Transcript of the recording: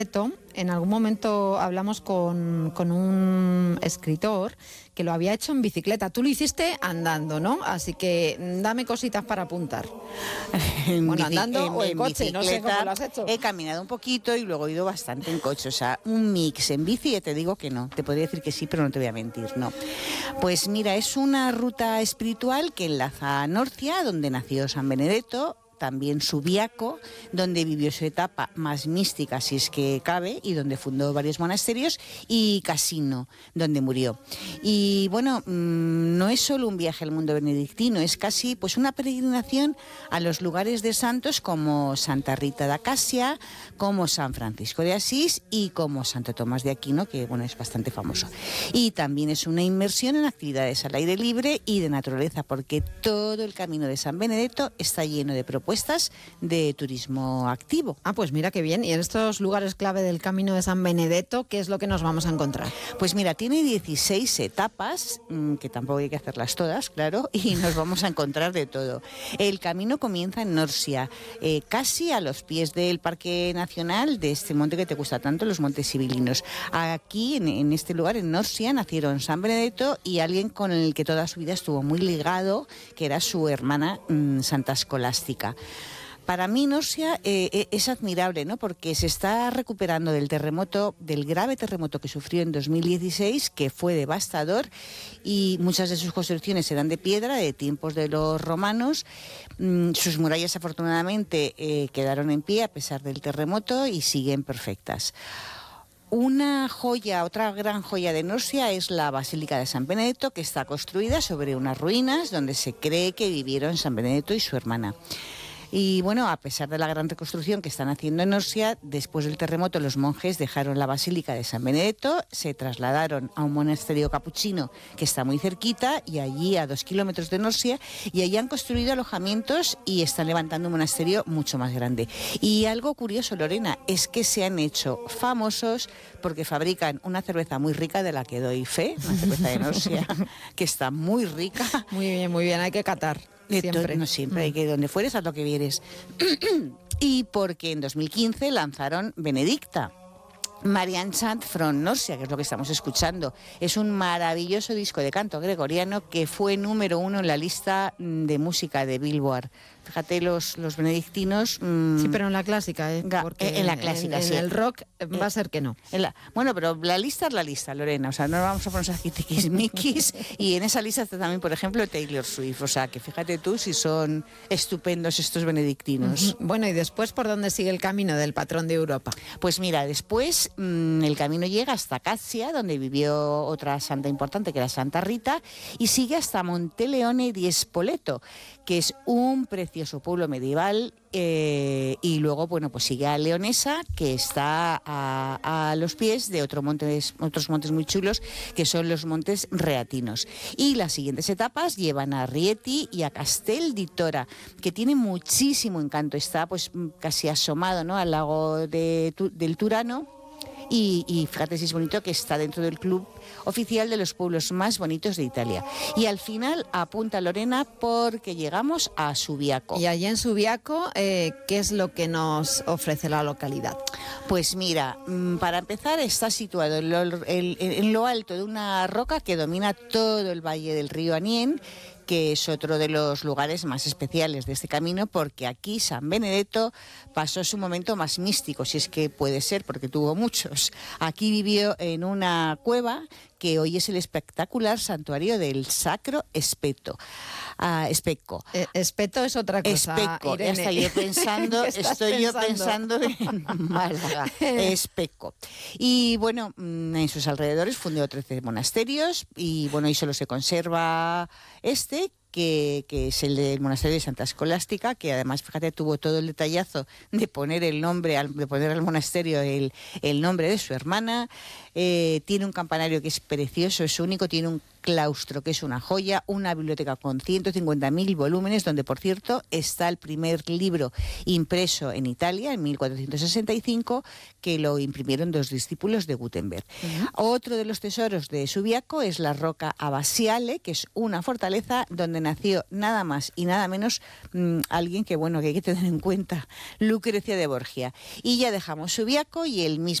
En algún momento hablamos con un escritor que lo había hecho en bicicleta. Tú lo hiciste andando, ¿no? Así que dame cositas para apuntar. Bueno, andando o en coche, no sé cómo lo has hecho. He caminado un poquito y luego he ido bastante en coche. O sea, un mix en bici, ya te digo que no. Te podría decir que sí, pero no te voy a mentir, no. Pues mira, es una ruta espiritual que enlaza a Norcia, donde nació San Benedetto, también Subiaco, donde vivió su etapa más mística, si es que cabe, y donde fundó varios monasterios, y Casino, donde murió. Y bueno, no es solo un viaje al mundo benedictino, es casi pues una peregrinación a los lugares de santos como Santa Rita de Acacia, como San Francisco de Asís y como Santo Tomás de Aquino, que bueno, es bastante famoso. Y también es una inmersión en actividades al aire libre y de naturaleza, porque todo el camino de San Benedetto está lleno de propuestas de turismo activo. Ah, pues mira qué bien. Y en estos lugares clave del Camino de San Benedetto, ¿qué es lo que nos vamos a encontrar? Pues mira, tiene 16 etapas, que tampoco hay que hacerlas todas, claro, y nos vamos a encontrar de todo. El camino comienza en Norcia, casi a los pies del Parque Nacional de este monte que te gusta tanto, los Montes Sibilinos. Aquí, en este lugar, en Norcia, nacieron San Benedetto y alguien con el que toda su vida estuvo muy ligado, que era su hermana Santa Escolástica. Para mí Norcia es admirable, ¿no? Porque se está recuperando del grave terremoto que sufrió en 2016, que fue devastador, y muchas de sus construcciones eran de piedra, de tiempos de los romanos. Sus murallas afortunadamente quedaron en pie a pesar del terremoto y siguen perfectas. Una joya, otra gran joya de Norcia es la Basílica de San Benedetto, que está construida sobre unas ruinas donde se cree que vivieron San Benedetto y su hermana. Y bueno, a pesar de la gran reconstrucción que están haciendo en Norcia, después del terremoto los monjes dejaron la Basílica de San Benedetto, se trasladaron a un monasterio capuchino que está muy cerquita y allí a 2 kilómetros de Norcia, y allí han construido alojamientos y están levantando un monasterio mucho más grande. Y algo curioso, Lorena, es que se han hecho famosos porque fabrican una cerveza muy rica, de la que doy fe, una cerveza de Norcia que está muy rica. Muy bien, hay que catar. Siempre. No siempre, hay que donde fueres haz lo que vieres. Y porque en 2015 lanzaron Benedicta, Marian Chant from Norcia, que es lo que estamos escuchando. Es un maravilloso disco de canto gregoriano que fue número 1 en la lista de música de Billboard. Fíjate, los benedictinos... Sí, pero en la clásica, porque en la clásica, sí. En el rock va a ser que no. Bueno, pero la lista es la lista, Lorena. O sea, no vamos a ponernos aquí tiquismiquis. Y en esa lista está también, por ejemplo, Taylor Swift. O sea, que fíjate tú si son estupendos estos benedictinos. Bueno, ¿y después por dónde sigue el camino del patrón de Europa? Pues mira, después el camino llega hasta Casia, donde vivió otra santa importante, que era Santa Rita, y sigue hasta Monteleone di Spoleto, que es un precioso pueblo medieval, y luego, bueno, pues sigue a Leonesa, que está a los pies de otros montes muy chulos, que son los montes Reatinos. Y las siguientes etapas llevan a Rieti y a Castel di Tora, que tiene muchísimo encanto. Está pues casi asomado, ¿no?, al lago del Turano. Y fíjate si es bonito, que está dentro del club oficial de los pueblos más bonitos de Italia. Y al final apunta Lorena porque llegamos a Subiaco. Y allí en Subiaco, ¿qué es lo que nos ofrece la localidad? Pues mira, para empezar está situado en lo alto de una roca que domina todo el valle del río Aniene, que es otro de los lugares más especiales de este camino, porque aquí San Benedetto pasó su momento más místico, si es que puede ser, porque tuvo muchos. Aquí vivió en una cueva que hoy es el espectacular santuario del Sacro Spetto. Specco. Espeto es otra cosa, Specco, Irene. Estoy yo pensando en Málaga. Specco. Y bueno, en sus alrededores fundó 13 monasterios y bueno, y solo se conserva que es el del monasterio de Santa Escolástica, que además, fíjate, tuvo todo el detallazo de poner al monasterio el nombre de su hermana. Tiene un campanario que es precioso, es único, tiene un claustro, que es una joya, una biblioteca con 150.000 volúmenes, donde, por cierto, está el primer libro impreso en Italia en 1465, que lo imprimieron 2 discípulos de Gutenberg. Otro de los tesoros de Subiaco es la Rocca Abbaziale, que es una fortaleza donde nació nada más y nada menos alguien que hay que tener en cuenta, Lucrecia de Borgia. Y ya dejamos Subiaco y el mismo